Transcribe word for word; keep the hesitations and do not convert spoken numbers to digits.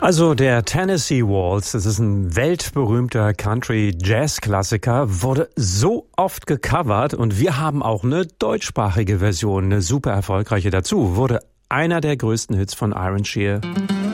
Also der Tennessee Waltz, das ist ein weltberühmter Country-Jazz-Klassiker, wurde so oft gecovert und wir haben auch eine deutschsprachige Version, eine super erfolgreiche dazu, wurde einer der größten Hits von Iron Shear.